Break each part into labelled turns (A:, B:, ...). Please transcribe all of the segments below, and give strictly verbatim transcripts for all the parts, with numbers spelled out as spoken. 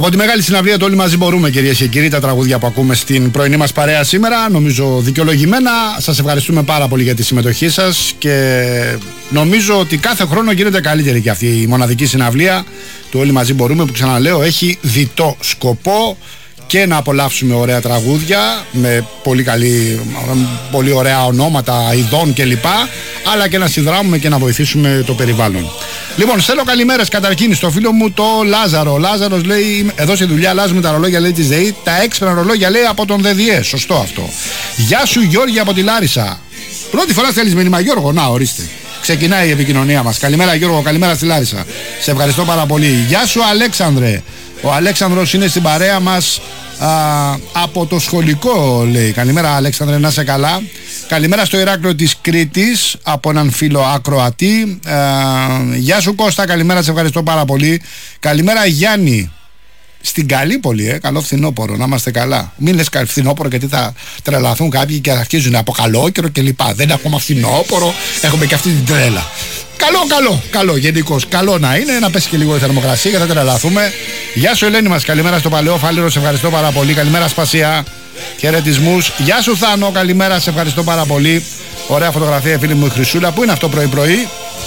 A: Από τη μεγάλη συναυλία του Όλοι Μαζί Μπορούμε, κυρίες και κύριοι, τα τραγούδια που ακούμε στην πρωινή μας παρέα σήμερα, νομίζω δικαιολογημένα. Σας ευχαριστούμε πάρα πολύ για τη συμμετοχή σας και νομίζω ότι κάθε χρόνο γίνεται καλύτερη και αυτή η μοναδική συναυλία του Όλοι Μαζί Μπορούμε, που ξαναλέω έχει διτό σκοπό και να απολαύσουμε ωραία τραγούδια με πολύ, καλή, πολύ ωραία ονόματα ειδών κλπ, αλλά και να συνδράμουμε και να βοηθήσουμε το περιβάλλον. Λοιπόν, στέλνω καλημέρες καταρχήν στο φίλο μου το Λάζαρο. Ο Λάζαρος λέει: εδώ στη δουλειά αλλάζουμε τα ρολόγια, λέει, της ΔΕΗ. Τα έξυπνα ρολόγια, λέει, από τον ΔΔΕ. Σωστό αυτό. Γεια σου, Γιώργη, από τη Λάρισα. Πρώτη φορά στέλνεις μήνυμα, Γιώργο. Να, ορίστε. Ξεκινάει η επικοινωνία μας. Καλημέρα, Γιώργο, καλημέρα στη Λάρισα. Σε ευχαριστώ πάρα πολύ. Γεια σου, Αλέξανδρε. Ο Αλέξανδρος είναι στην παρέα μας α, από το σχολικό, λέει. Καλημέρα, Αλέξανδρε, να είσαι καλά. Καλημέρα στο Ηράκλειο της Κρήτης από έναν φίλο ακροατή. Α, γεια σου, Κώστα, καλημέρα, σε ευχαριστώ πάρα πολύ. Καλημέρα, Γιάννη. Στην Καλύπολη, ε, καλό φθινόπωρο, να είμαστε καλά. Μην λες φθινόπωρο, γιατί θα τρελαθούν κάποιοι και θα αρχίζουν από καλόκαιρο κλπ. Δεν έχουμε ακόμα φθινόπωρο, έχουμε και αυτή την τρέλα. Καλό, καλό, καλό, γενικώς. Καλό να είναι, να πέσει και λίγο η θερμοκρασία και θα τρελαθούμε. Γεια σου, Ελένη μας, καλημέρα στο Παλαιό Φάληρο, σε ευχαριστώ πάρα πολύ. Καλημέρα, Σπασία. Χαιρετισμούς. Γεια σου, Θάνο, καλημέρα, σε ευχαριστώ πάρα πολύ. Ωραία φωτογραφία, φίλη μου η Χρυσούλα. Πού είναι αυτό πρωί-πρωί?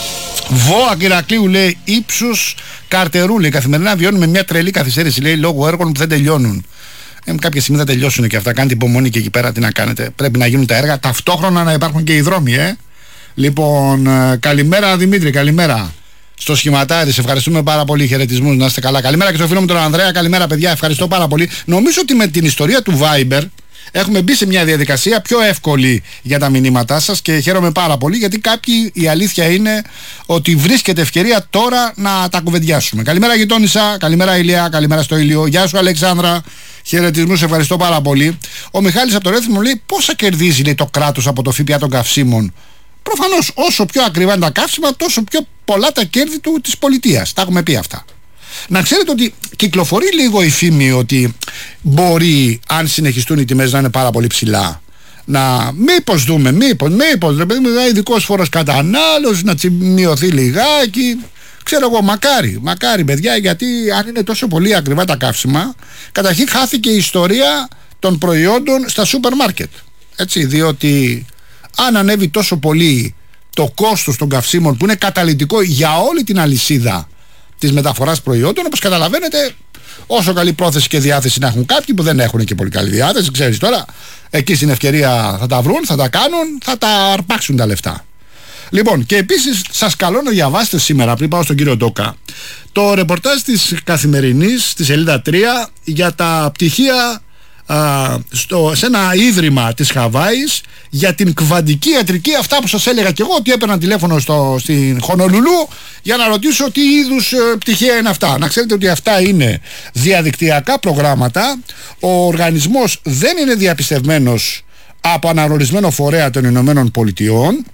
A: Βόα Ηρακλείου, λέει, ύψους Καρτερού, λέει. Καθημερινά βιώνουμε μια τρελή καθυστέρηση, λέει, λόγω έργων που δεν τελειώνουν. Ε, κάποια στιγμή θα τελειώσουν και αυτά. Κάντε υπομονή και εκεί πέρα, τι να κάνετε. Πρέπει να γίνουν τα έργα. Ταυτόχρονα να υπάρχουν και οι δρόμοι, ε. Λοιπόν, ε, καλημέρα Δημήτρη, καλημέρα. Στο Σχηματάρι, σε ευχαριστούμε πάρα πολύ. Χαιρετισμούς, να είστε καλά. Καλημέρα και στο φίλο μου τον Ανδρέα, καλημέρα παιδιά, ευχαριστώ πάρα πολύ. Νομίζω ότι με την ιστορία του Viber έχουμε μπει σε μια διαδικασία πιο εύκολη για τα μηνύματά σας και χαίρομαι πάρα πολύ, γιατί κάποιοι, η αλήθεια είναι ότι βρίσκεται ευκαιρία τώρα να τα κουβεντιάσουμε. Καλημέρα γειτόνισσα, καλημέρα Ηλία, καλημέρα στο Ήλιο. Γεια σου Αλεξάνδρα, χαιρετισμούς, ευχαριστώ πάρα πολύ. Ο Μιχάλης από το Ρέθυμνο λέει: πόσα κερδίζει, λέει, το κράτος από το ΦΠΑ των καυσίμων? Προφανώς, όσο πιο ακριβά είναι τα καύσιμα, τόσο πιο πολλά τα κέρδη του της πολιτείας. Τα έχουμε πει αυτά. Να ξέρετε ότι κυκλοφορεί λίγο η φήμη ότι μπορεί, αν συνεχιστούν οι τιμές, να είναι πάρα πολύ ψηλά. Να μήπως δούμε, μήπως, μήπως, ρε παιδί μου, ειδικός φόρος κατανάλωσης, να μειωθεί λιγάκι. Ξέρω εγώ, μακάρι, μακάρι παιδιά, γιατί αν είναι τόσο πολύ ακριβά τα καύσιμα, καταρχήν χάθηκε η ιστορία των προϊόντων στα σούπερ μάρκετ. Έτσι, διότι αν ανέβει τόσο πολύ το κόστος των καυσίμων, που είναι καταλυτικό για όλη την αλυσίδα της μεταφοράς προϊόντων, όπως καταλαβαίνετε, όσο καλή πρόθεση και διάθεση να έχουν κάποιοι, που δεν έχουν και πολύ καλή διάθεση, ξέρεις τώρα, εκεί στην ευκαιρία θα τα βρουν, θα τα κάνουν, θα τα αρπάξουν τα λεφτά. Λοιπόν, και επίσης σας καλώ να διαβάσετε σήμερα, πριν πάω στον κύριο Ντόκα, το ρεπορτάζ της Καθημερινής στη σελίδα τρία για τα πτυχία α, στο, σε ένα ίδρυμα της Χαβάης για την κβαντική ιατρική. Αυτά που σας έλεγα και εγώ, ότι έπαιρνα τηλέφωνο στο, στην Χονολουλού για να ρωτήσω τι είδους ε, πτυχία είναι αυτά. Να ξέρετε ότι αυτά είναι διαδικτυακά προγράμματα. Ο οργανισμός δεν είναι διαπιστευμένος από αναγνωρισμένο φορέα των Ηνωμένων Πολιτειών.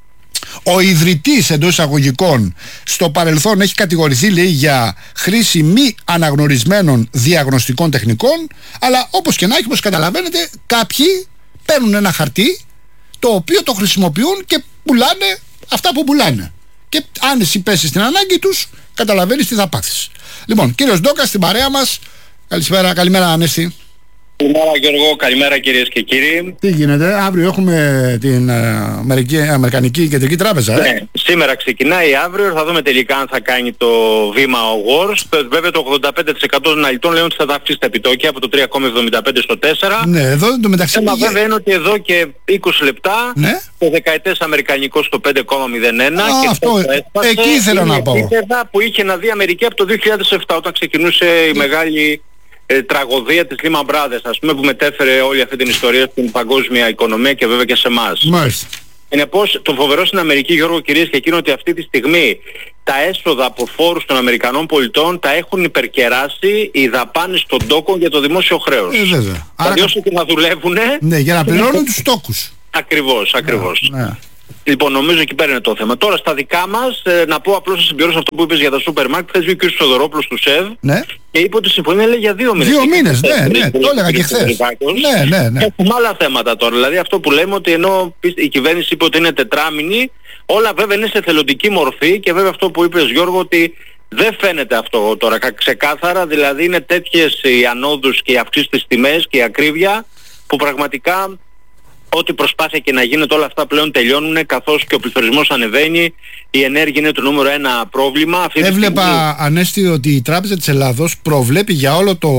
A: Ο ιδρυτής, εντός εισαγωγικών, στο παρελθόν έχει κατηγορηθεί, λέει, για χρήση μη αναγνωρισμένων διαγνωστικών τεχνικών, αλλά όπως και να έχει, όπως καταλαβαίνετε, κάποιοι παίρνουν ένα χαρτί το οποίο το χρησιμοποιούν και πουλάνε αυτά που πουλάνε. Και αν εσύ πέσεις στην ανάγκη τους, καταλαβαίνεις τι θα πάθεις. Λοιπόν, κύριος Ντόκα στην παρέα μας. Καλησπέρα, καλημέρα Ανέστη.
B: Καλημέρα Γιώργο, καλημέρα κυρίες και κύριοι.
A: Τι γίνεται, αύριο έχουμε την uh, Αμερική, Αμερικανική Κεντρική Τράπεζα, ε?
B: Ναι, σήμερα ξεκινάει, αύριο θα δούμε τελικά αν θα κάνει το βήμα ο Wars. Βέβαια το ογδόντα πέντε τοις εκατό των αναλυτών λένε ότι θα τα αυξήσει τα επιτόκια από το τρία κόμμα εβδομήντα πέντε στο τέσσερα.
A: Ναι, εδώ το μεταξύ.
B: Θέμα βέβαια είναι ότι εδώ και είκοσι λεπτά, ναι, το δεκαετές αμερικανικό στο πέντε κόμμα μηδέν ένα.
A: Α,
B: και
A: αυτό,
B: έσπασε,
A: εκεί ήθελα να πω.
B: Που είχε να δει η Αμερική από το δύο χιλιάδες επτά, όταν ξεκινούσε η μεγάλη Ε, τραγωδία της Lehman Brothers, ας πούμε, που μετέφερε όλη αυτή την ιστορία στην παγκόσμια οικονομία και βέβαια και σε εμάς.
A: Μάλιστα.
B: Είναι πως το φοβερό στην Αμερική, Γιώργο, κυρίες και κύριοι, ότι αυτή τη στιγμή τα έσοδα από φόρους των Αμερικανών πολιτών τα έχουν υπερκεράσει οι δαπάνες των τόκων για το δημόσιο χρέος.
A: Ε, βέβαια.
B: Δηλαδή όσο και να δουλεύουνε...
A: Ναι, για να πληρώνουν τους τόκους.
B: Ακριβώς, ακριβώς.
A: Ναι, ναι.
B: Λοιπόν, νομίζω εκεί πέρα είναι το θέμα. Τώρα στα δικά μας, ε, να πω απλώς να συμπληρώσω αυτό που είπες για τα σούπερ μάρκετ. Θες βγει ο κ. Σοδωρόπουλος του ΣΕΒ,
A: ναι,
B: και είπε ότι η συμφωνία λέει για δύο μήνες.
A: Δύο μήνες, ναι, ναι, το έλεγα και χθες. Ναι, ναι, ναι.
B: Έχουμε άλλα θέματα τώρα. Δηλαδή αυτό που λέμε, ότι ενώ η κυβέρνηση είπε ότι είναι τετράμηνη, όλα βέβαια είναι σε θελοντική μορφή, και βέβαια αυτό που είπες Γιώργο, ότι Δεν φαίνεται αυτό τώρα ξεκάθαρα, δηλαδή είναι τέτοιες οι ανόδους και οι αυξήσεις στις τιμές και η ακρίβεια που πραγματικά ό,τι προσπάθεια και να γίνεται όλα αυτά πλέον τελειώνουν, καθώς και ο πληθωρισμός ανεβαίνει, η ενέργεια είναι το νούμερο ένα πρόβλημα. Αυτή
A: Έβλεπα,
B: στιγμή...
A: Ανέστη, ότι η Τράπεζα της Ελλάδος προβλέπει για όλο το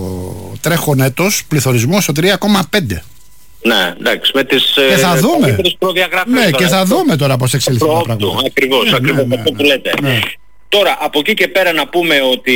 A: τρέχον έτος πληθωρισμό στο τρία κόμμα πέντε.
B: Ναι, εντάξει, με τις,
A: και θα
B: ε,
A: δούμε.
B: προδιαγραφές.
A: Ναι,
B: τώρα,
A: και θα δούμε τώρα πώς εξελιχθεί το πράγμα.
B: Ακριβώς,
A: ναι,
B: ακριβώς
A: ναι,
B: αυτό
A: ναι,
B: που λέτε.
A: ναι.
B: Τώρα, από εκεί και πέρα να πούμε ότι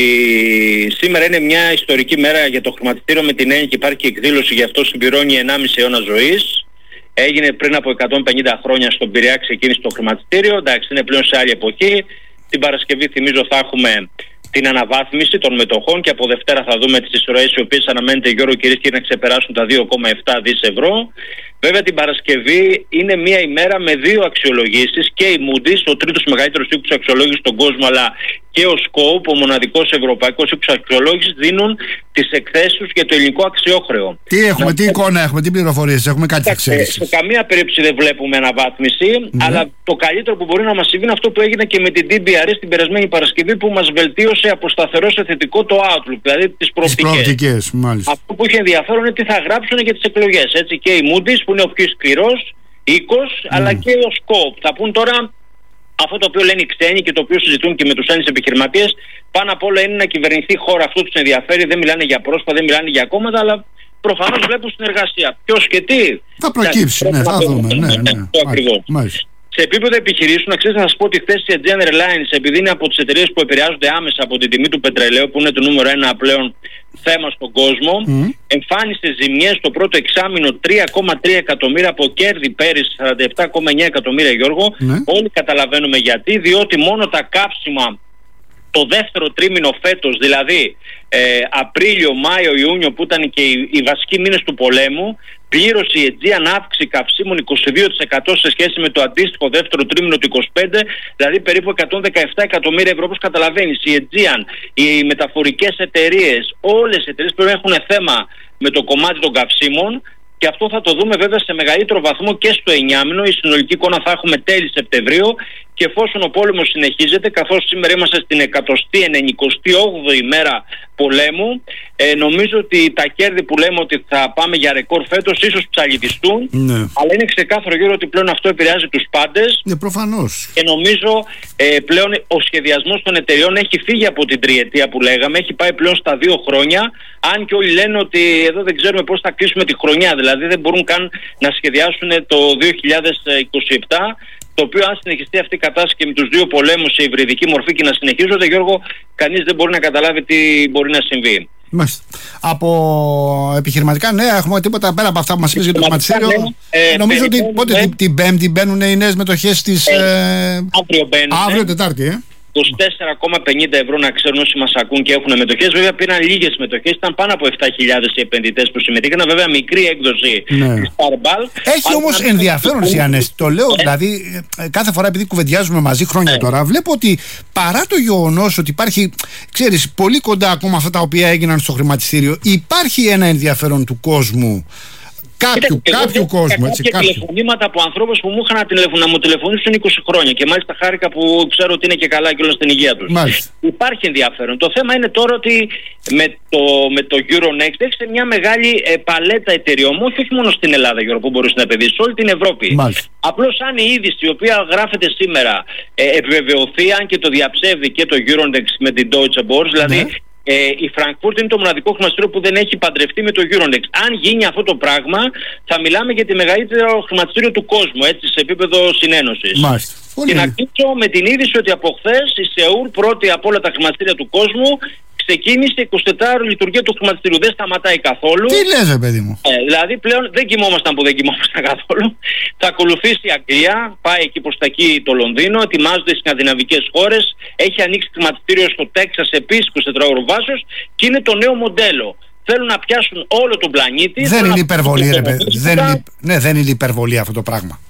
B: σήμερα είναι μια ιστορική μέρα για το χρηματιστήριο με την έννοια και υπάρχει και εκδήλωση, γι' αυτό συμπληρώνει ενάμιση αιώνα ζωής. Έγινε πριν από εκατόν πενήντα χρόνια στον Πειραιά, ξεκίνησε το χρηματιστήριο. Εντάξει, είναι πλέον σε άλλη εποχή. Την Παρασκευή, θυμίζω, θα έχουμε την αναβάθμιση των μετοχών και από Δευτέρα θα δούμε τις ισορροές οι οποίες αναμένεται, Γιώργο, κυρίες και να ξεπεράσουν τα δύο κόμμα επτά δις ευρώ. Βέβαια την Παρασκευή είναι μια ημέρα με δύο αξιολογήσεις, και η Moody's, ο τρίτος μεγαλύτερος οίκος αξιολόγησης στον κόσμο, αλλά και ο Scope, ο μοναδικός ευρωπαϊκός οίκος αξιολόγησης, δίνουν τις εκθέσεις τους για το ελληνικό αξιόχρεο.
A: Τι έχουμε,
B: να...
A: τι εικόνα έχουμε, τι πληροφορίες έχουμε, κάτι εξέλιξη?
B: Σε καμία περίπτωση δεν βλέπουμε αναβάθμιση, ναι. Αλλά το καλύτερο που μπορεί να μας συμβεί είναι αυτό που έγινε και με την ντι μπι αρ την περασμένη Παρασκευή, που μας βελτίωσε από σταθερό σε θετικό το outlook, δηλαδή τις προοπτικές. Αυτό που είχε ενδιαφέρον είναι τι θα γράψουν για τις εκλογές. Έτσι, και η Moody's, που είναι ο πιο σκληρός οίκος, mm. αλλά και ο Scope. Θα πούν τώρα αυτό το οποίο λένε οι ξένοι και το οποίο συζητούν και με τους Έλληνες επιχειρηματίες. Πάνω απ' όλα είναι να κυβερνηθεί η χώρα, αυτό τους ενδιαφέρει. Δεν μιλάνε για πρόσωπα, δεν μιλάνε για κόμματα, αλλά προφανώς βλέπουν συνεργασία. Ποιος και τι
A: θα προκύψει, ναι, θα δούμε. Ναι, ναι, ναι.
B: Το ακριβώς. Σε επίπεδο επιχειρήσεων, να ξέρετε να σας πω ότι η θέση της Aegean Airlines, επειδή είναι από τις εταιρείες που επηρεάζονται άμεσα από την τιμή του πετρελαίου, που είναι το νούμερο ένα πλέον θέμα στον κόσμο, mm. εμφάνισε ζημιές στο πρώτο εξάμηνο τρία κόμμα τρία εκατομμύρια από κέρδη πέρυσι σαράντα επτά κόμμα εννέα εκατομμύρια, Γιώργο. Mm. Όλοι καταλαβαίνουμε γιατί, διότι μόνο τα καύσιμα το δεύτερο τρίμηνο φέτος, δηλαδή ε, Απρίλιο, Μάιο, Ιούνιο, που ήταν και οι, οι βασικοί μήνες του πολέμου, πλήρωσε η Aegean αύξηση καυσίμων είκοσι δύο τοις εκατό σε σχέση με το αντίστοιχο δεύτερο τρίμηνο του είκοσι πέντε, δηλαδή περίπου εκατόν δεκαεπτά εκατομμύρια ευρώ. Όπως καταλαβαίνεις, η Aegean, οι μεταφορικές εταιρείες, όλες οι εταιρείες πρέπει να έχουν θέμα με το κομμάτι των καυσίμων. Και αυτό θα το δούμε βέβαια σε μεγαλύτερο βαθμό και στο εννιάμηνο. Η συνολική εικόνα θα έχουμε τέλη Σεπτεμβρίου, και εφόσον ο πόλεμος συνεχίζεται, καθώς σήμερα είμαστε στην εκατοστή ενενηκοστή όγδοη ημέρα πολέμου, ε, νομίζω ότι τα κέρδη που λέμε ότι θα πάμε για ρεκόρ φέτος ίσως ψαλιδιστούν, ναι. Αλλά είναι ξεκάθαρο, Γιώργο, ότι πλέον αυτό επηρεάζει τους πάντες.
A: Ναι, προφανώς.
B: Και νομίζω ε, πλέον ο σχεδιασμός των εταιριών έχει φύγει από την τριετία που λέγαμε, έχει πάει πλέον στα δύο χρόνια. Αν και όλοι λένε ότι εδώ δεν ξέρουμε πώς θα κλείσουμε τη χρονιά, δηλαδή δεν μπορούν καν να σχεδιάσουν το δύο χιλιάδες είκοσι επτά. Το οποίο, αν συνεχιστεί αυτή η κατάσταση και με τους δύο πολέμους σε υβριδική μορφή και να συνεχίζονται, Γιώργο, κανείς δεν μπορεί να καταλάβει τι μπορεί να συμβεί.
A: Μάλιστα. Από επιχειρηματικά νέα έχουμε τίποτα πέρα από αυτά που μας είπες για το χρηματιστήριο? Ε, νομίζω ότι πότε την, την Πέμπτη μπαίνουν οι νέες μετοχές της.
B: Ε, ε, αύριο μπαίνουν.
A: Αύριο Τετάρτη, ε.
B: είκοσι τέσσερα κόμμα πενήντα ευρώ, να ξέρουν όσοι μας ακούν και έχουν μετοχές. Βέβαια πήραν λίγες μετοχές, ήταν πάνω από επτά χιλιάδες οι επενδυτές που συμμετείχαν. Βέβαια μικρή έκδοση
A: ναι.
B: της Starball.
A: Έχει όμως να... ενδιαφέρον, η Ανέστη. Το λέω ε. δηλαδή κάθε φορά, επειδή κουβεντιάζουμε μαζί χρόνια ε. τώρα, βλέπω ότι παρά το γεγονός ότι υπάρχει, ξέρεις, πολύ κοντά ακόμα αυτά τα οποία έγιναν στο χρηματιστήριο, υπάρχει ένα ενδιαφέρον του κόσμου. Κάποιου,
B: Κοίτα,
A: κάποιου κόσμου, έτσι.
B: Κάποια τηλεφωνήματα από ανθρώπους που μου είχαν να, τηλεφων, να μου τηλεφωνήσουν είκοσι χρόνια, και μάλιστα χάρηκα που ξέρω ότι είναι και καλά και όλα στην υγεία τους.
A: Μάλιστα.
B: Υπάρχει ενδιαφέρον. Το θέμα είναι τώρα ότι με το, με το Euronext έχεις μια μεγάλη ε, παλέτα εταιριών, όχι, όχι μόνο στην Ελλάδα, Γιώργο, που μπορείς να επενδύσεις, όλη την Ευρώπη. Μάλιστα. Απλώς αν η είδηση η οποία γράφεται σήμερα ε, επιβεβαιωθεί, αν και το διαψεύδει και το Euronext με την Deutsche Börse, δηλαδή. Ναι. Ε, η Φραγκφούρτη είναι το μοναδικό χρηματιστήριο που δεν έχει παντρευτεί με το Euronext. Αν γίνει αυτό το πράγμα, θα μιλάμε για τη μεγαλύτερο χρηματιστήριο του κόσμου, έτσι, σε επίπεδο συνένωσης.
A: Μάλιστα.
B: Και να κλείσω με την είδηση ότι από χθες η Σεούρ, πρώτη από όλα τα χρηματιστήρια του κόσμου, ξεκίνησε εικοσιτετράωρη λειτουργία του χρηματιστήριου. Δεν σταματάει καθόλου.
A: Τι λες, ρε παιδί μου.
B: Ε, δηλαδή πλέον δεν κοιμόμασταν που δεν κοιμόμασταν καθόλου. Θα ακολουθήσει η Αγγλία, πάει εκεί προς τα εκεί το Λονδίνο, ετοιμάζονται οι σκανδιναβικές χώρες. Έχει ανοίξει χρηματιστήριο στο Τέξας επίσης εικοσιτετράωρο βάσος, και είναι το νέο μοντέλο. Θέλουν να πιάσουν όλο τον πλανήτη.
A: Δεν είναι υπερβολή, ρε παιδί. Δεν είναι, ναι, δεν είναι υπερβολή αυτό το πράγμα.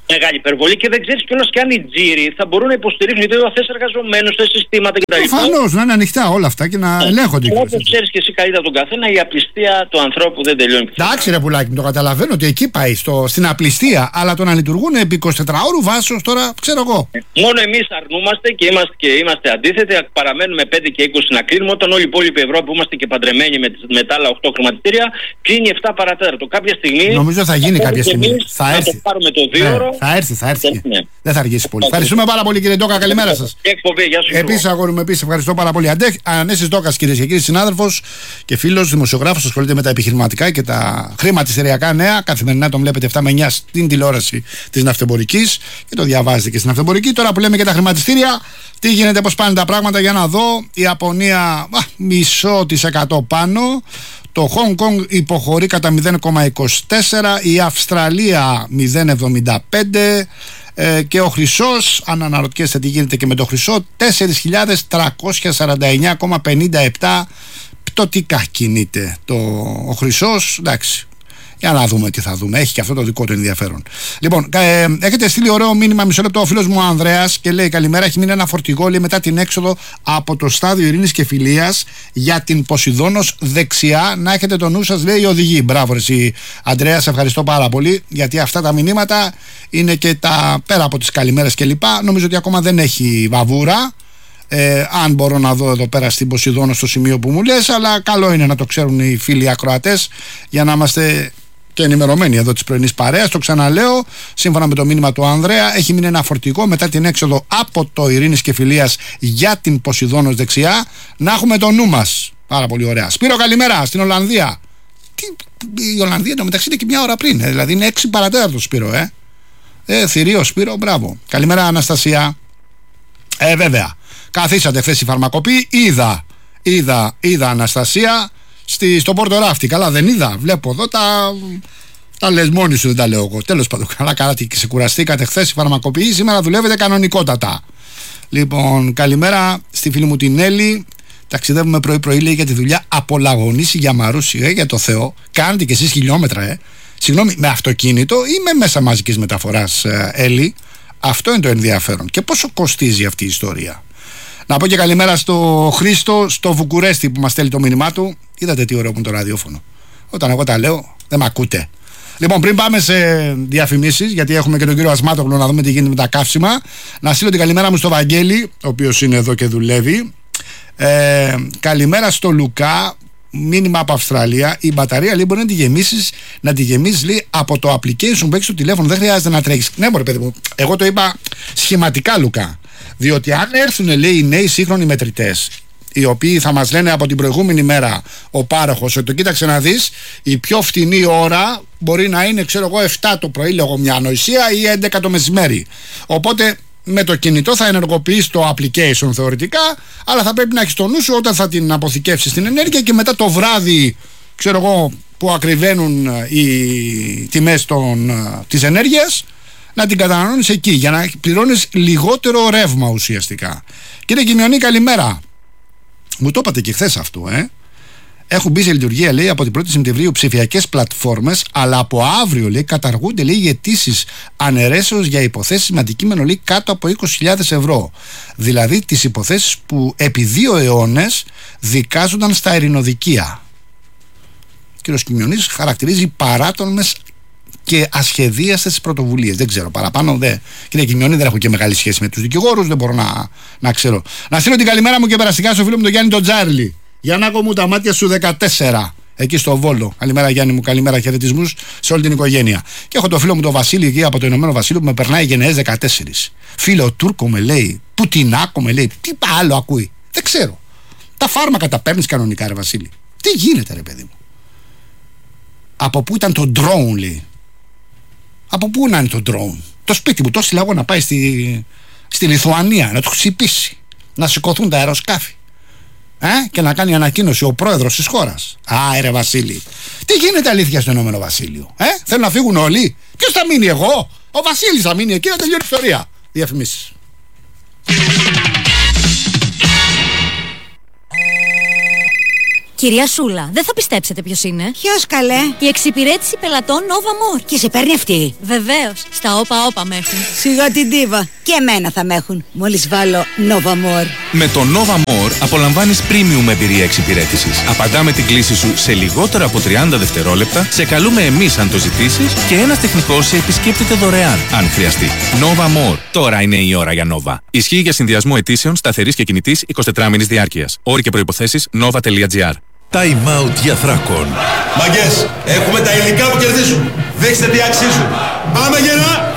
B: Μεγάλη υπερβολή και δεν ξέρεις κιόλας και αν οι τζίροι θα μπορούν να υποστηρίξουν, γιατί θα θες εργαζομένους, θες συστήματα κτλ.
A: Προφανώς, να είναι ανοιχτά όλα αυτά και να ελέγχονται.
B: Όπως ξέρεις και εσύ καλύτερα τον καθένα, η απληστία του ανθρώπου δεν τελειώνει.
A: Εντάξει, ρε πουλάκι, το καταλαβαίνω ότι εκεί πάει στο, στην απληστία, αλλά το να λειτουργούν επί εικοσιτετράωρου βάσεως τώρα ξέρω εγώ.
B: Μόνο εμείς αρνούμαστε και είμαστε, και είμαστε αντίθετοι, παραμένουμε πέντε και είκοσι να κλείνουμε, όταν όλη η υπόλοιπη Ευρώπη που είμαστε και παντρεμένοι με, με τα άλλα οκτώ χρηματιστήρια κλείνει επτά παρατέταρτο. Κάποια στιγμή.
A: Νομίζω θα γίνει κάποια στιγμή. Θα έρθει.
B: Θα το πάρουμε το δύο ώρο.
A: Ναι, θα έρθει, θα έρθει. Ναι. Δεν θα αργήσει πολύ. Ευχαριστούμε πάρα πολύ, κύριε Ντόκα, καλημέρα σας. Επίσης, αγόρι μου, επίσης, ευχαριστώ πάρα πολύ. Ανέσης Ντόκας, κυρίες και κύριοι, συνάδελφος και φίλος, δημοσιογράφος, ασχολείται με τα επιχειρηματικά και τα χρηματιστηριακά νέα. Καθημερινά τον βλέπετε επτά με εννιά στην τηλεόραση της ναυτεμπορικής και το διαβάζετε και στην ναυτεμπορική. Τώρα που λέμε και τα χρηματιστήρια, τι γίνεται, πώς πάνε τα πράγματα, για να δω. Η Ιαπωνία α, μισό της εκατό πάνω. Το Hong Kong υποχωρεί κατά μηδέν κόμμα είκοσι τέσσερα, η Αυστραλία μηδέν κόμμα εβδομήντα πέντε ε, και ο χρυσός, αν αναρωτιέστε τι γίνεται και με το χρυσό, τέσσερις χιλιάδες τριακόσια σαράντα εννιά κόμμα πενήντα επτά πτωτικά κινείται το, ο χρυσός, εντάξει. Για να δούμε τι θα δούμε. Έχει και αυτό το δικό του ενδιαφέρον. Λοιπόν, ε, έχετε στείλει ωραίο μήνυμα, μισό λεπτό, ο φίλος μου ο Ανδρέας και λέει: καλημέρα. Έχει μείνει ένα φορτηγό, λέει, μετά την έξοδο από το στάδιο Ειρήνης και Φιλίας για την Ποσειδώνος δεξιά. Να έχετε το νου σας, λέει, οι οδηγοί. Μπράβο, εσύ, Ανδρέα, σε ευχαριστώ πάρα πολύ, γιατί αυτά τα μηνύματα είναι και τα πέρα από τις καλημέρες κλπ. Νομίζω ότι ακόμα δεν έχει βαβούρα. Ε, αν μπορώ να δω εδώ πέρα στην Ποσειδώνο στο σημείο που μου λες, αλλά καλό είναι να το ξέρουν οι φίλοι ακροατές για να είμαστε και ενημερωμένοι εδώ της πρωινής παρέας. Το ξαναλέω, σύμφωνα με το μήνυμα του Ανδρέα, έχει μείνει ένα φορτηγό μετά την έξοδο από το Ειρήνης και Φιλίας για την Ποσειδώνος δεξιά. Να έχουμε το νου μας. Πάρα πολύ ωραία. Σπύρο, καλημέρα στην Ολλανδία. Τι, η Ολλανδία μεταξύ είναι και μια ώρα πριν, ε, δηλαδή είναι έξι παρατέταρτο, Σπύρο, ε. ε θηρίο, Σπύρο, μπράβο. Καλημέρα, Αναστασία. Ε, βέβαια. Καθίσατε χθες η φαρμακοπή, είδα, είδα, είδα, Αναστασία, στη, στο Πόρτο Ράφτη. Καλά, δεν είδα. Βλέπω εδώ τα, τα λες μόνοι σου, δεν τα λέω εγώ. Τέλος πάντων, καλά, καλά, και ξεκουραστήκατε χθες η φαρμακοπή. Σήμερα δουλεύετε κανονικότατα. Λοιπόν, καλημέρα στη φίλη μου την Έλλη. Ταξιδεύουμε πρωί-πρωί, λέει, για τη δουλειά από Λαγονίση για Μαρούσι, ε, για το Θεό. Κάνετε κι εσείς χιλιόμετρα, ε. Συγγνώμη, με αυτοκίνητο ή με μέσα μαζικής μεταφοράς, ε, Έλλη. Αυτό είναι το ενδιαφέρον. Και πόσο κοστίζει αυτή η ιστορία. Να πω και καλημέρα στο Χρήστο, στο Βουκουρέστι που μας στέλνει το μήνυμά του. Είδατε τι ωραίο που είναι το ραδιόφωνο. Όταν εγώ τα λέω, δεν με ακούτε. Λοιπόν, πριν πάμε σε διαφημίσεις, γιατί έχουμε και τον κύριο Ασμάτογλου να δούμε τι γίνεται με τα καύσιμα, να στείλω την καλημέρα μου στο Βαγγέλη, ο οποίος είναι εδώ και δουλεύει. Ε, καλημέρα στο Λουκά, μήνυμα από Αυστραλία. Η μπαταρία, λέει, μπορεί να τη γεμίσεις, να τη γεμίσεις, λέει, από το application που έχεις στο τηλέφωνο. Δεν χρειάζεται να τρέχεις. Ναι, μωρέ παιδί μου, εγώ το είπα σχηματικά, Λουκά. Διότι αν έρθουν, λέει, οι νέοι σύγχρονοι μετρητές, οι οποίοι θα μας λένε από την προηγούμενη μέρα ο πάροχος ότι το κοίταξε να δεις, η πιο φτηνή ώρα μπορεί να είναι, ξέρω εγώ, επτά το πρωί, λέγω μια ανοησία, ή έντεκα το μεσημέρι. Οπότε με το κινητό θα ενεργοποιείς το application θεωρητικά, αλλά θα πρέπει να έχεις το νου σου όταν θα την αποθηκεύσεις την ενέργεια και μετά το βράδυ, ξέρω εγώ, που ακριβένουν οι τιμές των, της ενέργειας, να την καταναλώνεις εκεί για να πληρώνεις λιγότερο ρεύμα ουσιαστικά. Κύριε Κιμιονή, καλημέρα. Μου το είπατε και χθες αυτό, ε. Έχουν μπει σε λειτουργία, λέει, από την πρώτη Σεπτεμβρίου ψηφιακές πλατφόρμες, αλλά από αύριο, λέει, καταργούνται, λέει, οι αιτήσεις αναιρέσεως για υποθέσεις με αντικείμενο, λέει, κάτω από είκοσι χιλιάδες ευρώ. Δηλαδή τις υποθέσεις που επί δύο αιώνες δικάζονταν στα ειρηνοδικεία. Ο κύριος Κιμιονής χαρακτηρίζει παράτολμες και ασχεδίαστες πρωτοβουλίες. Δεν ξέρω παραπάνω. Δε. Κύριε Κιμιονή, δεν έχω και μεγάλη σχέση με τους δικηγόρους, δεν μπορώ να, να ξέρω. Να στείλω την καλημέρα μου και περαστικά στο φίλο μου τον Γιάννη τον Τζάρλι. Γιάννακο μου, τα μάτια σου δεκατέσσερα. Εκεί στο Βόλο. Καλημέρα, Γιάννη μου, καλημέρα, χαιρετισμούς σε όλη την οικογένεια. Και έχω το φίλο μου τον Βασίλη εκεί από το Ηνωμένο Βασίλειο που με περνάει γενναίες δεκατέσσερα. Φίλο Τούρκο με λέει, Πουτινάκο με λέει, τι άλλο ακούει. Δεν ξέρω. Τα φάρμακα τα παίρνεις κανονικά, ρε Βασίλη. Τι γίνεται, ρε παιδί μου. Από πού ήταν το drone, λέει. Από πού να είναι το drone. Το σπίτι μου το έστειλα εγώ να πάει στη, στη Λιθουανία, να το χτυπήσει, να σηκωθούν τα αεροσκάφη, ε? Και να κάνει ανακοίνωση ο πρόεδρος της χώρας. Α, ρε Βασίλη, τι γίνεται αλήθεια στο Ηνωμένο Βασίλειο, ε? Θέλουν να φύγουν όλοι. Ποιος θα μείνει, εγώ? Ο Βασίλης θα μείνει εκεί να τελειώνει η ιστορία. Διαφημίσεις.
C: Κυρία Σούλα, δεν θα πιστέψετε ποιος είναι.
D: Ποιος καλέ?
C: Η εξυπηρέτηση πελατών Nova More.
D: Και σε παίρνει αυτή?
C: Βεβαίως, στα όπα όπα με έχουν.
D: Σιγά την ντίβα. Και εμένα θα με έχουν, μόλις βάλω Nova More.
E: Με το Nova More απολαμβάνεις premium εμπειρία εξυπηρέτησης. Απαντάμε την κλήση σου σε λιγότερα από τριάντα δευτερόλεπτα, σε καλούμε εμείς αν το ζητήσεις και ένας τεχνικός σε επισκέπτεται δωρεάν αν χρειαστεί. Nova More. Τώρα είναι η ώρα για Nova. Ισχύει για συνδυασμό αιτήσεων σταθερής και κινητής εικοσιτετράμηνης διάρκειας. Όροι και προϋποθέσεις nova τελεία gr.
F: Time out για Θράκον.
G: Μαγκές, έχουμε τα υλικά που κερδίζουν. Δείξτε τι αξίζουν. Πάμε γερά!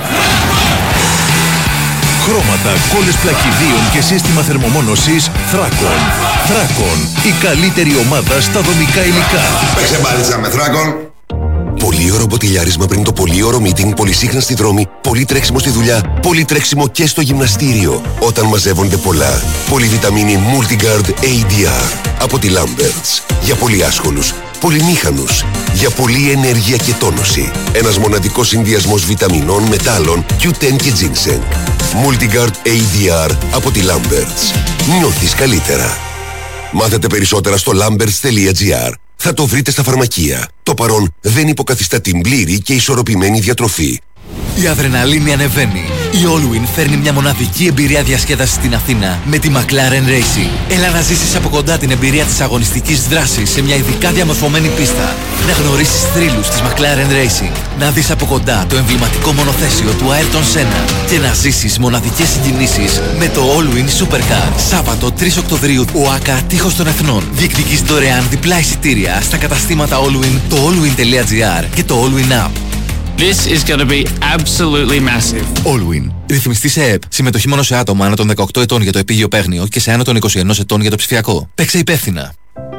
F: Χρώματα, κόλλες πλακιδίων και σύστημα θερμομόνωσης Θράκον. Θράκον, η καλύτερη ομάδα στα δομικά υλικά.
G: Παίξε μπάλιτσα με Θράκον.
H: Πολύ ωραίο μποτιλιάρισμα πριν το πολύ ωραίο meeting, πολύ σύγχρονα στη δρόμη, πολύ τρέξιμο στη δουλειά, πολύ τρέξιμο και στο γυμναστήριο. Όταν μαζεύονται πολλά. Πολυβιταμίνη Multigard έι ντι αρ από τη Lamberts. Για πολύ άσχολους, πολυμήχανους, για πολλή ενέργεια και τόνωση. Ένας μοναδικός συνδυασμός βιταμινών, μετάλλων, κιου τεν και ginseng. Multigard έι ντι αρ από τη Lamberts. Νιώθεις καλύτερα. Μάθετε περισσότερα στο lamberts τελεία gr. Θα το βρείτε στα φαρμακεία. Το παρόν δεν υποκαθιστά την πλήρη και ισορροπημένη διατροφή.
I: Η αδρεναλίνη ανεβαίνει. Η Allwyn φέρνει μια μοναδική εμπειρία διασκέδασης στην Αθήνα με τη McLaren Racing. Έλα να ζήσεις από κοντά την εμπειρία της αγωνιστικής δράσης σε μια ειδικά διαμορφωμένη πίστα. Να γνωρίσεις θρύλους της McLaren Racing. Να δεις από κοντά το εμβληματικό μονοθέσιο του Ayrton Senna. Και να ζήσεις μοναδικές συγκινήσεις με το Allwyn Supercar. Σάββατο τρεις Οκτωβρίου, ΟΑΚΑ Τείχος των Εθνών. Διεκδικείς δωρεάν διπλά εισιτήρια στα καταστήματα Allwyn, το allwyn τελεία gr και το Allwyn App.
J: This is going to be absolutely massive.
I: Allwyn. Ρυθμιστή σε ΕΕΠ. Συμμετοχή μόνο σε άτομα άνω των δεκαοκτώ ετών για το επίγειο παίγνιο και σε άνω των είκοσι ένα ετών για το ψηφιακό. Παίξε υπεύθυνα.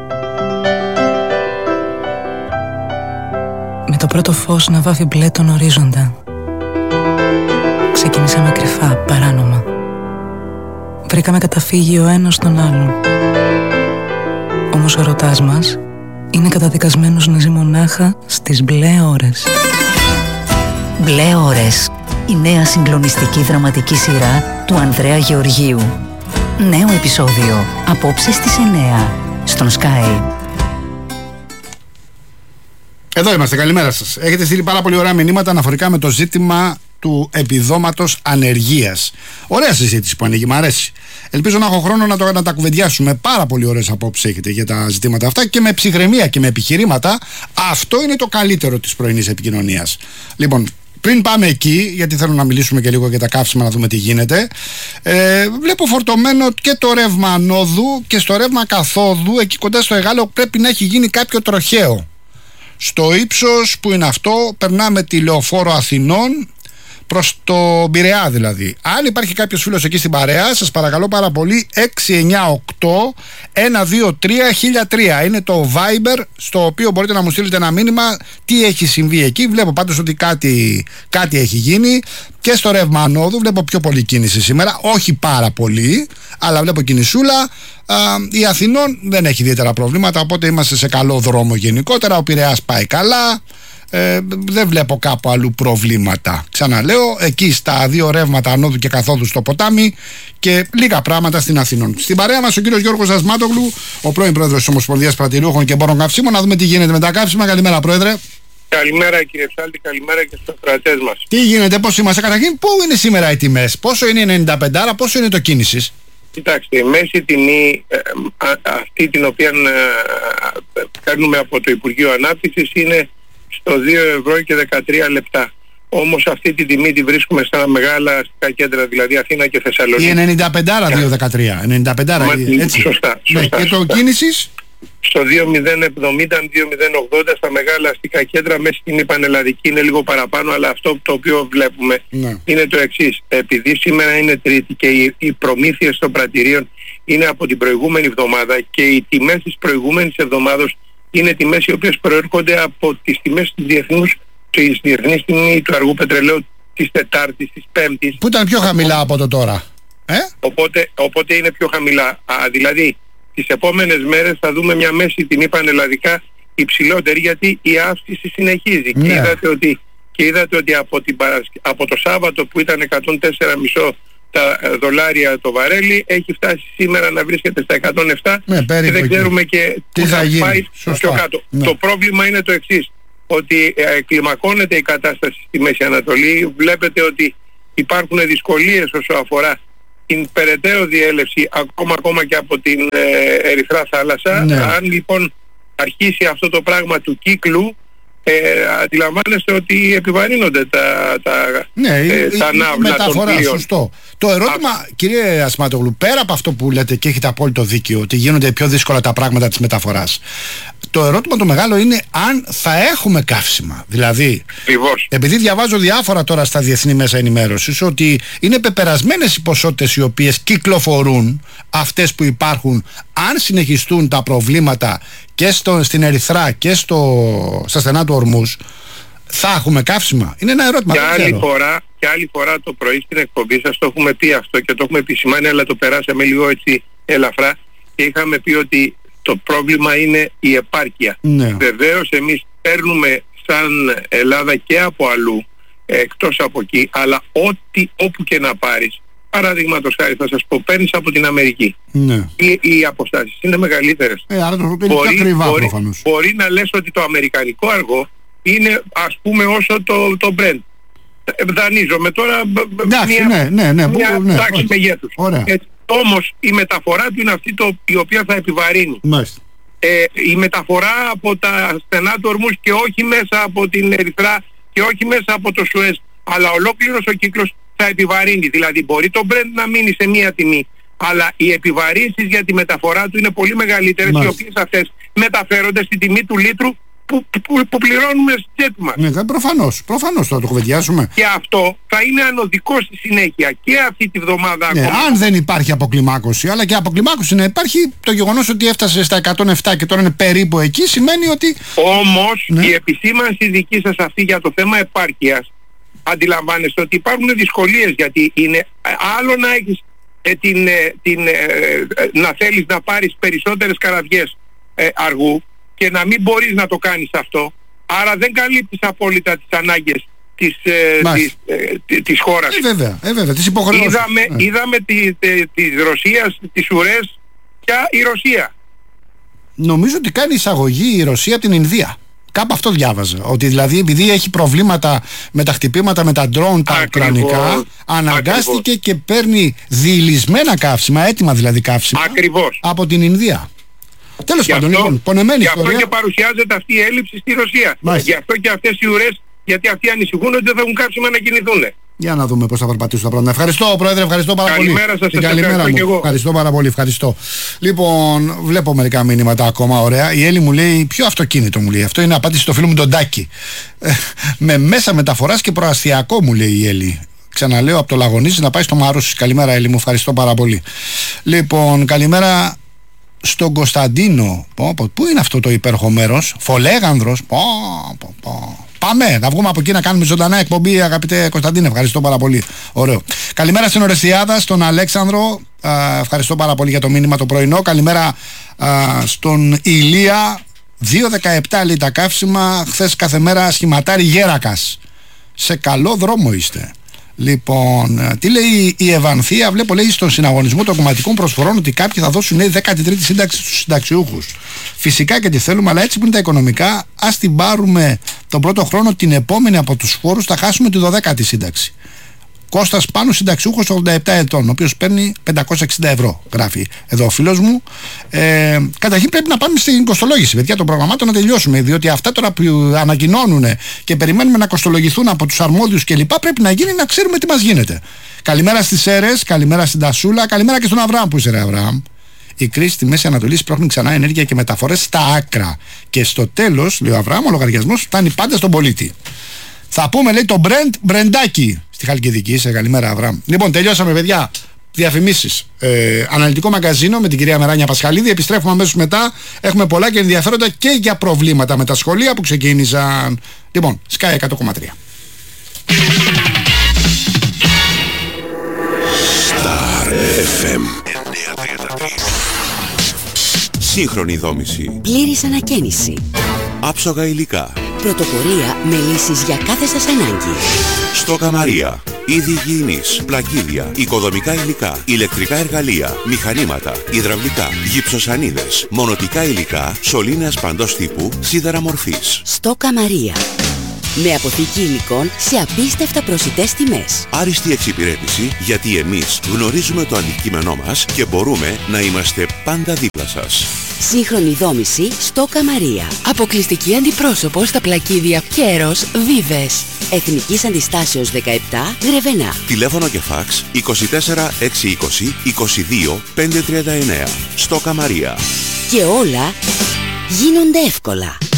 K: Με το πρώτο φως να βάφει μπλε τον ορίζοντα. Ξεκινήσαμε κρυφά, παράνομα. Βρήκαμε καταφύγει ο ένας στον άλλον. Όμως ο ερωτάς μας είναι καταδικασμένος να ζει μονάχα στις μπλε ώρες.
L: Μπλε ώρες, η νέα συγκλονιστική δραματική σειρά του Ανδρέα Γεωργίου. Νέο επεισόδιο, απόψε στις εννιά, στον Sky.
A: Εδώ είμαστε, καλημέρα σας. Έχετε στείλει πάρα πολύ ωραία μηνύματα αναφορικά με το ζήτημα του επιδόματος ανεργίας. Ωραία συζήτηση που ανοίγει, μου αρέσει. Ελπίζω να έχω χρόνο να, το, να τα κουβεντιάσουμε. Πάρα πολύ ωραίες απόψεις έχετε για τα ζητήματα αυτά και με ψυχραιμία και με επιχειρήματα. Αυτό είναι το καλύτερο της πρωινής επικοινωνίας. Λοιπόν, πριν πάμε εκεί, γιατί θέλω να μιλήσουμε και λίγο για τα καύσιμα, να δούμε τι γίνεται. Ε, βλέπω φορτωμένο και το ρεύμα ανόδου και στο ρεύμα καθόδου, εκεί κοντά στο Εγάλεο, πρέπει να έχει γίνει κάποιο τροχαίο. Στο ύψος που είναι αυτό, περνάμε τη Λεωφόρο Αθηνών προς το Πειραιά δηλαδή. Αν υπάρχει κάποιος φίλος εκεί στην παρέα, σας παρακαλώ πάρα πολύ, έξι εννιά οκτώ ένα δύο τρία χίλια τρία είναι το Viber στο οποίο μπορείτε να μου στείλετε ένα μήνυμα τι έχει συμβεί εκεί. Βλέπω πάντως ότι κάτι, κάτι έχει γίνει και στο ρεύμα ανόδου. Βλέπω πιο πολύ κίνηση σήμερα, όχι πάρα πολύ, αλλά βλέπω κινησούλα. Α, η Αθηνών δεν έχει ιδιαίτερα προβλήματα, οπότε είμαστε σε καλό δρόμο γενικότερα. Ο Πειραιάς πάει καλά. Ε, δεν βλέπω κάπου αλλού προβλήματα. Ξαναλέω, εκεί στα δύο ρεύματα ανόδου και καθόδου στο ποτάμι και λίγα πράγματα στην Αθηνών. Στην παρέα μας ο κύριος Γιώργος Ασμάτογλου, ο πρώην πρόεδρος της Ομοσπονδίας Πρατηριούχων και Εμπόρων Καυσίμων. Να δούμε τι γίνεται με τα καύσιμα. Καλημέρα, πρόεδρε.
M: Καλημέρα, κύριε Ψάλτη, καλημέρα και στους κρατές μας.
A: Τι γίνεται, πώς είμαστε, καταρχήν, πού είναι σήμερα οι τιμές, πόσο είναι η ενενήντα πέντε, άρα πόσο είναι το κίνησης?
M: Κοιτάξτε, η μέση τιμή ε, α, αυτή την οποία ε, παίρνουμε από το Υπουργείο Ανάπτυξης είναι στο δύο ευρώ και δεκατρία λεπτά. Όμως αυτή τη τιμή τη βρίσκουμε στα μεγάλα αστικά κέντρα, δηλαδή Αθήνα και Θεσσαλονίκη.
A: Η ενενήντα πέντε άρα δύο δεκατρία. ενενήντα πέντε άρα, έτσι.
M: Σωστά.
A: Ναι,
M: σωστά
A: και το
M: σωστά.
A: κίνησης?
M: Στο δύο μηδέν εβδομήντα, δύο μηδέν ογδόντα στα μεγάλα αστικά κέντρα, μέσα στην πανελλαδική είναι λίγο παραπάνω, αλλά αυτό το οποίο βλέπουμε
A: ναι.
M: είναι το εξής. Επειδή σήμερα είναι Τρίτη και οι, οι προμήθειες των πρατηρίων είναι από την προηγούμενη εβδομάδα και οι τιμές της προηγούμενης εβδομάδος είναι τιμές οι οποίες προέρχονται από τις τιμές της διεθνούς, της διεθνής τιμή του αργού πετρελαίου της Τετάρτης, της Πέμπτης.
A: Που ήταν πιο χαμηλά από το τώρα. Ε?
M: Οπότε, οπότε είναι πιο χαμηλά. Α, δηλαδή τις επόμενες μέρες θα δούμε μια μέση τιμή πανελλαδικά υψηλότερη, γιατί η αύξηση συνεχίζει.
A: Ναι.
M: Και είδατε ότι, και είδατε ότι από, την, από το Σάββατο που ήταν εκατόν τέσσερα κόμμα πέντε τα δολάρια το βαρέλι, έχει φτάσει σήμερα να βρίσκεται στα εκατόν επτά
A: ναι,
M: και δεν ξέρουμε και
A: τι θα γίνει.
M: Πάει πιο κάτω. Ναι. Το πρόβλημα είναι το εξής, ότι ε, κλιμακώνεται η κατάσταση στη Μέση Ανατολή. Βλέπετε ότι υπάρχουν δυσκολίες όσο αφορά την περαιτέρω διέλευση ακόμα, ακόμα και από την ε, Ερυθρά Θάλασσα. Ναι. Αν λοιπόν αρχίσει αυτό το πράγμα του κύκλου, ε, αντιλαμβάνεστε ότι επιβαρύνονται τα, τα,
A: ναι,
M: ε, η, τα ναύλα των πλοίων.
A: Σωστό. Το ερώτημα, Α... κύριε Ασημάτογλου, πέρα από αυτό που λέτε και έχετε απόλυτο δίκιο, ότι γίνονται πιο δύσκολα τα πράγματα της μεταφοράς, το ερώτημα το μεγάλο είναι αν θα έχουμε καύσιμα. Δηλαδή,
M: Ριβώς.
A: επειδή διαβάζω διάφορα τώρα στα διεθνή μέσα ενημέρωσης ότι είναι πεπερασμένες οι ποσότητες οι οποίες κυκλοφορούν, αυτές που υπάρχουν, αν συνεχιστούν τα προβλήματα και στο, στην Ερυθρά και στο, στα στενά του Ορμούς, θα έχουμε καύσιμα. Είναι ένα ερώτημα.
M: Και άλλη, φορά, και άλλη φορά το πρωί στην εκπομπή σας το έχουμε πει αυτό και το έχουμε επισημάνει, αλλά το περάσαμε λίγο έτσι ελαφρά και είχαμε πει ότι το πρόβλημα είναι η επάρκεια.
A: Ναι.
M: Βεβαίως εμείς παίρνουμε σαν Ελλάδα και από αλλού, εκτός από εκεί, αλλά ό,τι, όπου και να πάρεις, παραδείγματος χάρη θα σας πω, παίρνεις από την Αμερική.
A: Ναι.
M: Οι, οι αποστάσεις είναι μεγαλύτερες.
A: Ε, άρα το είναι
M: μπορεί,
A: πιο ακριβά
M: μπορεί,
A: προφανώς.
M: Μπορεί να λες ότι το αμερικανικό αργό είναι ας πούμε όσο το, το Brent. Δανείζομαι τώρα
A: Εντάξει,
M: μια,
A: ναι, ναι, ναι,
M: μια
A: ναι,
M: τάξη
A: ναι,
M: μεγέθους. Έτσι, όμως η μεταφορά του είναι αυτή το, η οποία θα επιβαρύνει. Ε, η μεταφορά από τα στενά του Ορμούς και όχι μέσα από την Ερυθρά και όχι μέσα από το Σουέζ, αλλά ολόκληρος ο κύκλος θα επιβαρύνει. Δηλαδή μπορεί το Brent να μείνει σε μία τιμή, αλλά οι επιβαρύνσεις για τη μεταφορά του είναι πολύ μεγαλύτερες, οι οποίες αυτές μεταφέρονται στη τιμή του λίτρου που, που, που πληρώνουμε στη τσέπη μας.
A: Ναι, προφανώς, προφανώς θα το κουβεντιάσουμε.
M: Και αυτό θα είναι ανωδικό στη συνέχεια και αυτή τη βδομάδα
A: ναι,
M: ακόμα.
A: Αν δεν υπάρχει αποκλιμάκωση, αλλά και αποκλιμάκωση να υπάρχει, το γεγονός ότι έφτασε στα εκατόν επτά και τώρα είναι περίπου εκεί σημαίνει ότι...
M: Όμως
A: ναι.
M: η επισήμανση δική σας αυτή για το θέμα επάρκειας, αντιλαμβάνεστε ότι υπάρχουν δυσκολίες, γιατί είναι άλλο να έχεις ε, την, ε, την, ε, ε, να θέλεις να πάρεις περισσότερες καραβιές ε, αργού και να μην μπορείς να το κάνεις αυτό, άρα δεν καλύπτεις απόλυτα τις ανάγκες της, ε, της, ε, της χώρας.
A: Ε, βέβαια, ε, βέβαια, τις υποχρεώσεις.
M: Είδαμε,
A: ε.
M: είδαμε τη, τη, της Ρωσίας, τις ουρές και η Ρωσία.
A: Νομίζω ότι κάνει εισαγωγή η Ρωσία από την Ινδία. Κάπου αυτό διάβαζα. Ότι δηλαδή επειδή έχει προβλήματα με τα χτυπήματα με τα ντρόουν τα ουκρανικά, αναγκάστηκε Ακριβώς. και παίρνει διηλισμένα καύσιμα, έτοιμα δηλαδή καύσιμα,
M: Ακριβώς.
A: από την Ινδία. Τέλος πάντων, λοιπόν, πονεμένη
M: ιστορία. Γι' αυτό
A: ιστορία.
M: και παρουσιάζεται αυτή η έλλειψη στη Ρωσία.
A: Μάλιστα.
M: Γι' αυτό και αυτές οι ουρές, γιατί αυτοί ανησυχούν ότι δεν θα έχουν καύσιμα να κινηθούν.
A: Για να δούμε πώς θα περπατήσουν τα πράγματα. Ευχαριστώ, Πρόεδρε, ευχαριστώ πάρα
M: καλημέρα
A: πολύ.
M: Σας,
A: Την
M: σας
A: καλημέρα μου.
M: και εγώ.
A: Ευχαριστώ πάρα πολύ, ευχαριστώ. Λοιπόν, βλέπω μερικά μηνύματα ακόμα ωραία. Η Έλλη μου λέει: ποιο αυτοκίνητο μου λέει. Αυτό είναι απάντηση στο φίλο μου τον Τάκη. Με μέσα μεταφοράς και προαστιακό μου λέει η Έλλη. Ξαναλέω από το Λαγωνίζι να πάει στο Μαρούσι. Καλημέρα, Έλλη μου, ευχαριστώ πάρα πολύ. Λοιπόν, καλημέρα στον Κωνσταντίνο. Πω, πω, πού είναι αυτό το υπέροχο μέρος, Φολέγανδρος. Πω, πω, πω. Πάμε, να βγούμε από εκεί να κάνουμε ζωντανά εκπομπή, αγαπητέ Κωνσταντίνε. Ευχαριστώ πάρα πολύ. Ωραίο. Καλημέρα στην Ορεστιάδα, στον Αλέξανδρο. Α, ευχαριστώ πάρα πολύ για το μήνυμα το πρωινό. Καλημέρα α, στον Ηλία. δύο δεκαεπτά λέει τα καύσιμα. Χθες κάθε μέρα σχηματάρι Γέρακας. Σε καλό δρόμο είστε. Λοιπόν, τι λέει η Ευανθία, βλέπω λέει στον συναγωνισμό των κομματικών προσφορών ότι κάποιοι θα δώσουν λέει δέκατη τρίτη σύνταξη στους συνταξιούχους. Φυσικά και τη θέλουμε, αλλά έτσι που είναι τα οικονομικά, ας την πάρουμε τον πρώτο χρόνο, την επόμενη από τους φόρους θα χάσουμε τη δωδέκατη σύνταξη. Κώστας Πάνου, συνταξιούχος ογδόντα επτά ετών, ο οποίος παίρνει πεντακόσια εξήντα ευρώ, γράφει εδώ ο φίλος μου. Ε, καταρχήν πρέπει να πάμε στην κοστολόγηση, παιδιά, των προγραμμάτων να τελειώσουμε, διότι αυτά τώρα που ανακοινώνουν και περιμένουμε να κοστολογηθούν από τους αρμόδιους κλπ. Πρέπει να γίνει να ξέρουμε τι μας γίνεται. Καλημέρα στις Σέρες, καλημέρα στην Τασούλα, καλημέρα και στον Αβραάμ. Που είσαι, ρε Αβραάμ. Η κρίση στη Μέση Ανατολή σπρώχνει ξανά ενέργεια και μεταφορές στα άκρα. Και στο τέλος, λέει ο Αβραάμ, ο λογαριασμός φτάνει πάντα στον πολίτη. Θα πούμε, λέει, το Μπρεντ Μπρεντάκι στη Χαλκιδική. Σε καλημέρα, Αβραάμ. Λοιπόν, τελειώσαμε, παιδιά. Διαφημίσεις. Ε, αναλυτικό μαγκαζίνο με την κυρία Μεράνια Πασχαλίδη. Επιστρέφουμε αμέσως μετά. Έχουμε πολλά και ενδιαφέροντα και για προβλήματα με τα σχολεία που ξεκίνησαν. Λοιπόν, Sky εκατό κόμμα τρία.
N: Star εφ εμ σύγχρονη δόμηση.
O: Πλήρης ανακαίνιση.
N: Άψογα υλικά.
O: Πρωτοπορία με λύσεις για κάθε σας ανάγκη.
N: Στο Καμαρία. είδη υγιεινής, πλακίδια, οικοδομικά υλικά, ηλεκτρικά εργαλεία, μηχανήματα, υδραυλικά, γυψοσανίδες, μονοτικά υλικά, σωλήνες παντός τύπου, σίδερα μορφής.
O: Στόκα Μαρία. Με αποθήκη υλικών σε απίστευτα προσιτές τιμές.
N: Άριστη εξυπηρέτηση, γιατί εμείς γνωρίζουμε το αντικείμενό μας και μπορούμε να είμαστε πάντα δίπλα σας.
O: Σύγχρονη δόμηση Στόκα Μαρία. Αποκλειστική αντιπρόσωπο στα πλακίδια Κέρος Βίβες. Εθνικής Αντιστάσεως δεκαεπτά Γρεβενά.
N: Τηλέφωνο και φάξ είκοσι τέσσερα εξακόσια είκοσι είκοσι δύο πεντακόσια τριάντα εννέα. Στόκα Μαρία.
O: Και όλα γίνονται εύκολα.